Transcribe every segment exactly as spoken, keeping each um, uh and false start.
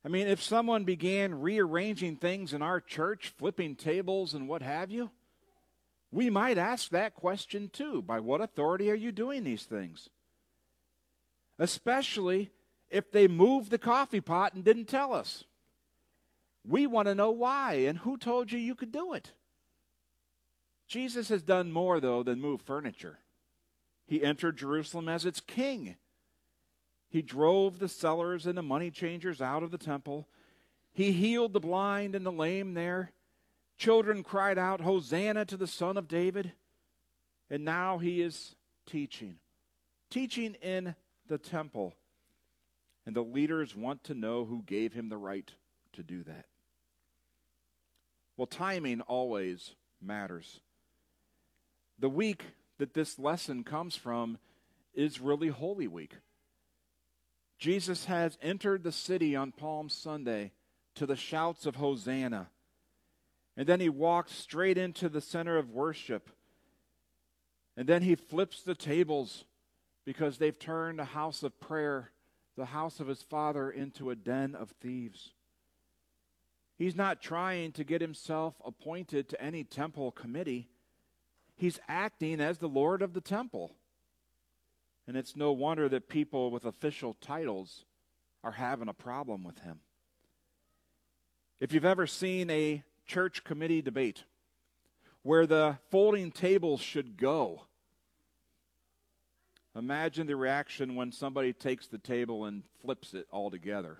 I mean, if someone began rearranging things in our church, flipping tables and what have you, we might ask that question too. By what authority are you doing these things? Especially if they moved the coffee pot and didn't tell us. We want to know why and who told you you could do it. Jesus has done more, though, than move furniture. He entered Jerusalem as its king. He drove the sellers and the money changers out of the temple. He healed the blind and the lame there. Children cried out, "Hosanna to the Son of David." And now he is teaching. Teaching in the temple. And the leaders want to know who gave him the right to do that. Well, timing always matters. The week that this lesson comes from is really Holy Week. Jesus has entered the city on Palm Sunday to the shouts of Hosanna. And then he walks straight into the center of worship. And then he flips the tables because they've turned a house of prayer, the house of his Father, into a den of thieves. He's not trying to get himself appointed to any temple committee. He's acting as the Lord of the temple. And it's no wonder that people with official titles are having a problem with him. If you've ever seen a church committee debate where the folding tables should go, imagine the reaction when somebody takes the table and flips it altogether.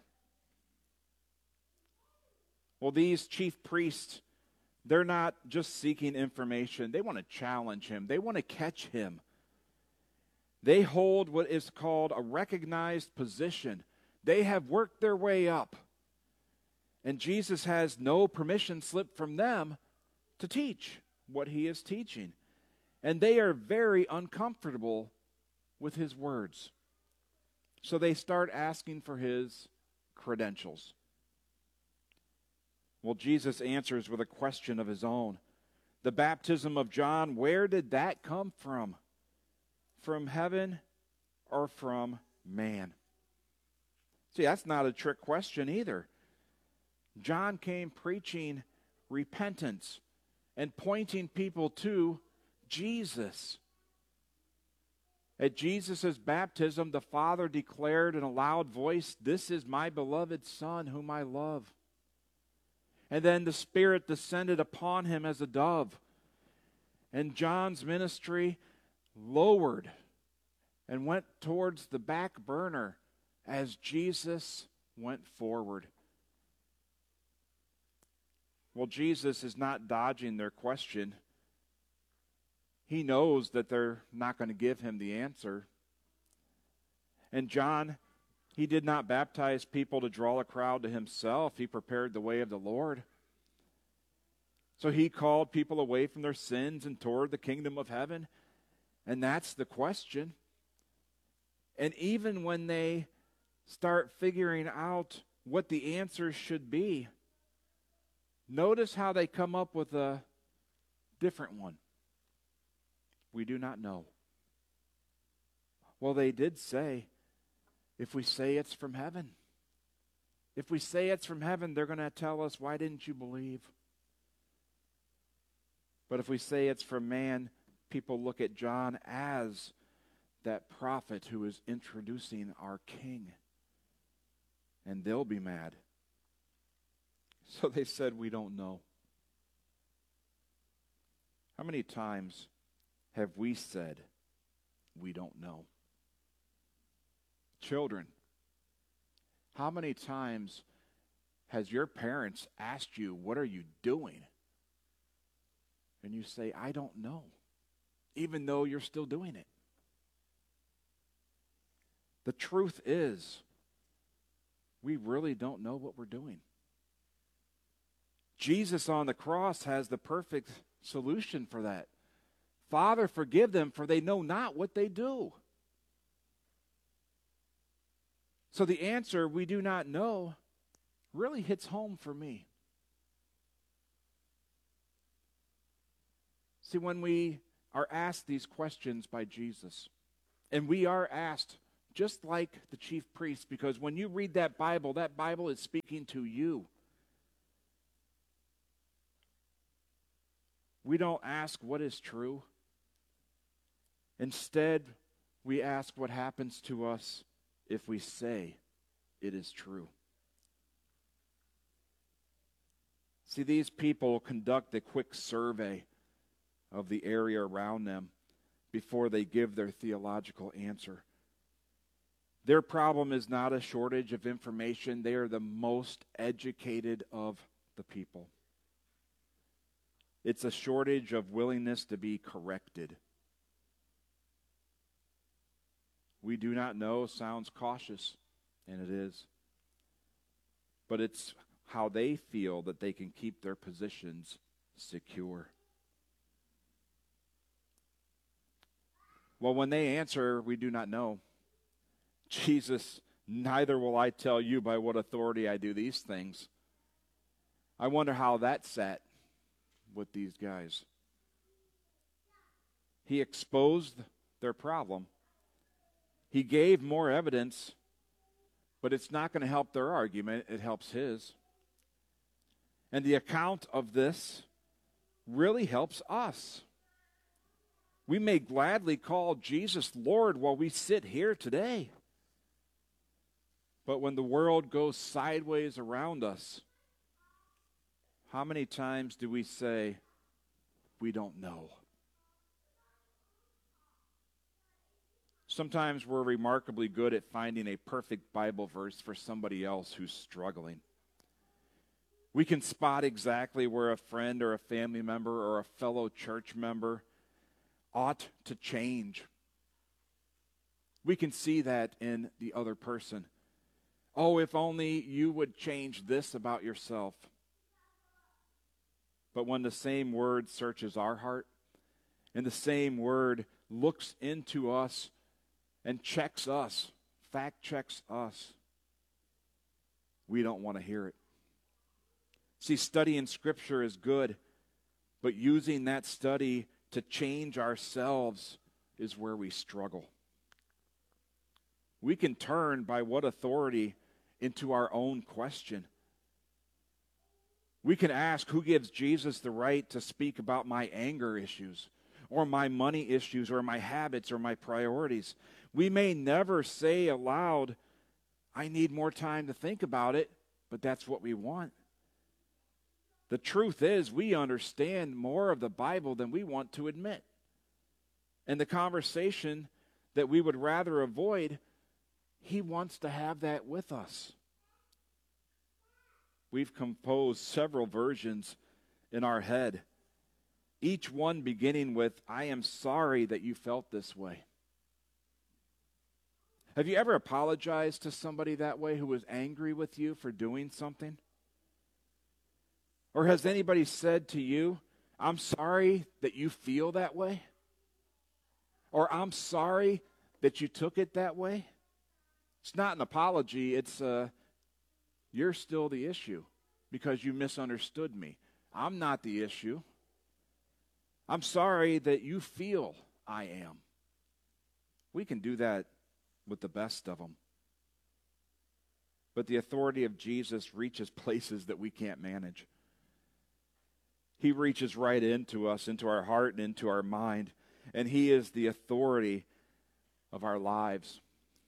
Well, these chief priests, they're not just seeking information. They want to challenge him. They want to catch him. They hold what is called a recognized position. They have worked their way up. And Jesus has no permission slip from them to teach what he is teaching. And they are very uncomfortable with his words. So they start asking for his credentials. Well, Jesus answers with a question of his own. The baptism of John, where did that come from? From heaven or from man? See, that's not a trick question either. John came preaching repentance and pointing people to Jesus. At Jesus' baptism, the Father declared in a loud voice, "This is my beloved Son whom I love." And then the Spirit descended upon him as a dove. And John's ministry lowered and went towards the back burner as Jesus went forward. Well, Jesus is not dodging their question. He knows that they're not going to give him the answer. And John, he did not baptize people to draw a crowd to himself. He prepared the way of the Lord. So he called people away from their sins and toward the kingdom of heaven. And that's the question. And even when they start figuring out what the answer should be, notice how they come up with a different one. We do not know. Well, they did say, if we say it's from heaven. If we say it's from heaven, they're going to tell us, why didn't you believe? But if we say it's from man, people look at John as that prophet who is introducing our king. And they'll be mad. So they said, we don't know. How many times have we said, we don't know? Children, how many times has your parents asked you, what are you doing? And you say, I don't know, even though you're still doing it. The truth is, we really don't know what we're doing. Jesus on the cross has the perfect solution for that. Father, forgive them, for they know not what they do. So the answer, we do not know, really hits home for me. See, when we are asked these questions by Jesus, and we are asked just like the chief priests, because when you read that Bible, that Bible is speaking to you. We don't ask what is true. Instead, we ask what happens to us if we say it is true. See, these people conduct a quick survey of the area around them before they give their theological answer. Their problem is not a shortage of information. They are the most educated of the people. It's a shortage of willingness to be corrected. We do not know sounds cautious, and it is. But it's how they feel that they can keep their positions secure. Well, when they answer, we do not know. Jesus, neither will I tell you by what authority I do these things. I wonder how that sat with these guys. He exposed their problem. He gave more evidence, but it's not going to help their argument. It helps his. And the account of this really helps us. We may gladly call Jesus Lord while we sit here today. But when the world goes sideways around us, how many times do we say, we don't know? Sometimes we're remarkably good at finding a perfect Bible verse for somebody else who's struggling. We can spot exactly where a friend or a family member or a fellow church member ought to change. We can see that in the other person. Oh, if only you would change this about yourself. But when the same word searches our heart, and the same word looks into us and checks us, fact checks us, we don't want to hear it. See, studying Scripture is good, but using that study to change ourselves is where we struggle. We can turn by what authority into our own question. We can ask, who gives Jesus the right to speak about my anger issues, or my money issues, or my habits, or my priorities? We may never say aloud, I need more time to think about it, but that's what we want. The truth is, we understand more of the Bible than we want to admit. And the conversation that we would rather avoid, he wants to have that with us. We've composed several versions in our head, each one beginning with, I am sorry that you felt this way. Have you ever apologized to somebody that way who was angry with you for doing something? Or has anybody said to you, I'm sorry that you feel that way? Or I'm sorry that you took it that way? It's not an apology. It's, uh, you're still the issue because you misunderstood me. I'm not the issue. I'm sorry that you feel I am. We can do that with the best of them. But the authority of Jesus reaches places that we can't manage. He reaches right into us, into our heart and into our mind. And he is the authority of our lives.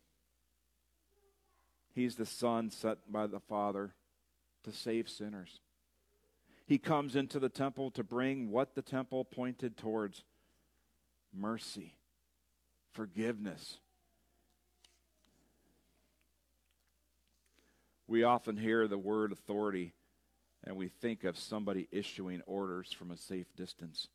He's the Son sent by the Father to save sinners. He comes into the temple to bring what the temple pointed towards: mercy, forgiveness. We often hear the word authority, and we think of somebody issuing orders from a safe distance.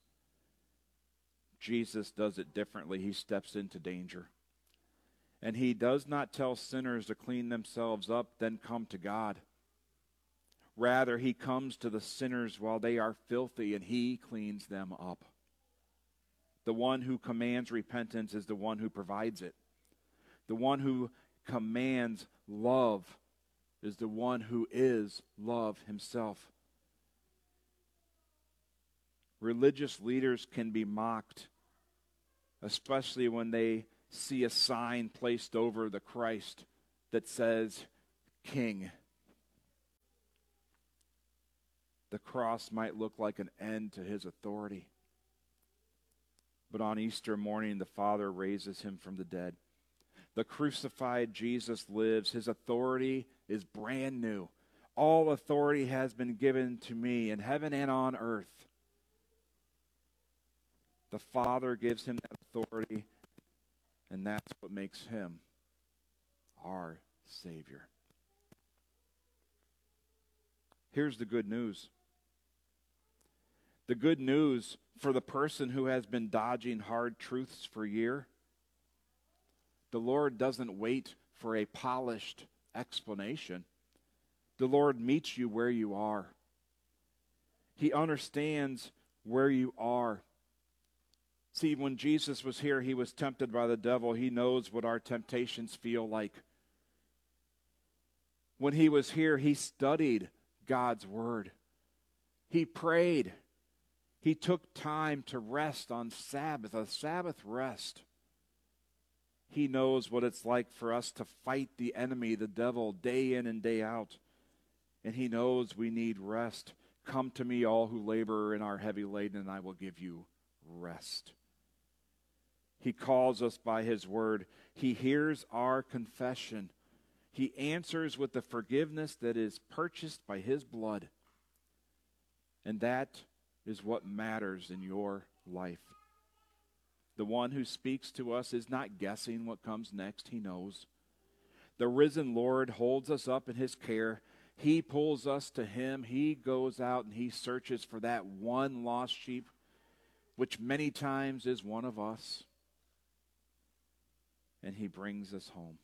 Jesus does it differently. He steps into danger. And he does not tell sinners to clean themselves up, then come to God. Rather, he comes to the sinners while they are filthy, and he cleans them up. The one who commands repentance is the one who provides it. The one who commands love is the one who is love himself. Religious leaders can be mocked, especially when they see a sign placed over the Christ that says, King. The cross might look like an end to his authority. But on Easter morning, the Father raises him from the dead. The crucified Jesus lives. His authority is brand new. All authority has been given to me in heaven and on earth. The Father gives him that authority, and that's what makes him our Savior. Here's the good news. The good news for the person who has been dodging hard truths for a year, the Lord doesn't wait for a polished explanation. The Lord meets you where you are. He understands where you are. See, when Jesus was here, he was tempted by the devil. He knows what our temptations feel like. When he was here, he studied God's word. He prayed. He took time to rest on Sabbath, a Sabbath rest. He knows what it's like for us to fight the enemy, the devil, day in and day out. And he knows we need rest. Come to me, all who labor and are heavy laden, and I will give you rest. He calls us by his word. He hears our confession. He answers with the forgiveness that is purchased by his blood. And that is what matters in your life. The one who speaks to us is not guessing what comes next. He knows. The risen Lord holds us up in his care. He pulls us to him. He goes out and he searches for that one lost sheep, which many times is one of us. And he brings us home.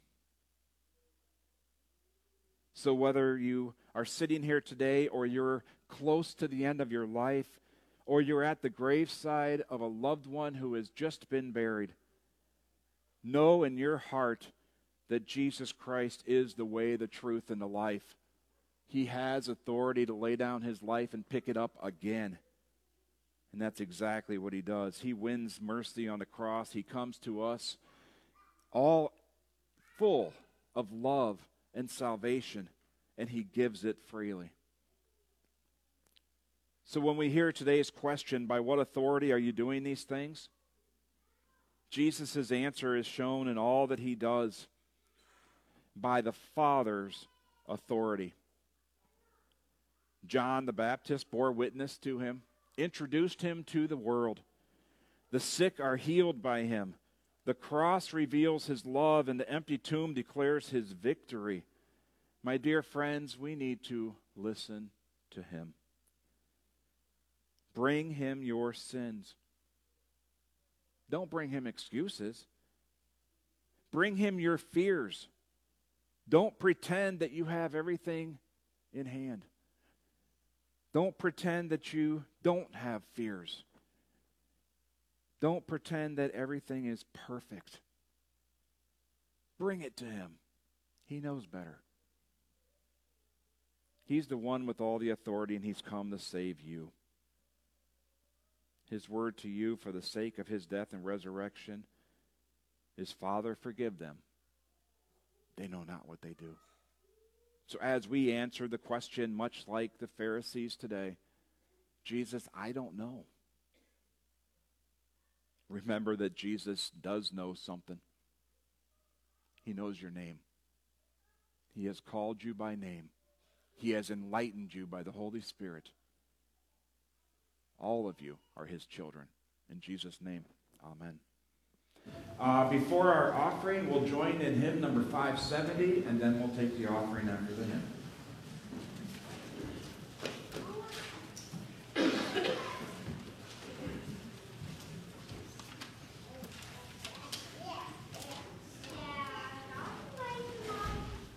So whether you are sitting here today or you're close to the end of your life or you're at the graveside of a loved one who has just been buried, know in your heart that Jesus Christ is the way, the truth, and the life. He has authority to lay down his life and pick it up again. And that's exactly what he does. He wins mercy on the cross. He comes to us all full of love and salvation, and he gives it freely. So when we hear today's question, by what authority are you doing these things? Jesus' answer is shown in all that he does by the Father's authority. John the Baptist bore witness to him, introduced him to the world. The sick are healed by him. The cross reveals his love, and the empty tomb declares his victory. My dear friends, we need to listen to him. Bring him your sins. Don't bring him excuses. Bring him your fears. Don't pretend that you have everything in hand. Don't pretend that you don't have fears. Don't pretend that everything is perfect. Bring it to him. He knows better. He's the one with all the authority, and he's come to save you. His word to you for the sake of his death and resurrection is, Father, forgive them. They know not what they do. So as we answer the question, much like the Pharisees today, Jesus, I don't know. Remember that Jesus does know something. He knows your name. He has called you by name. He has enlightened you by the Holy Spirit. All of you are his children. In Jesus' name, amen. Uh, before our offering, we'll join in hymn number five seventy, and then we'll take the offering after the hymn.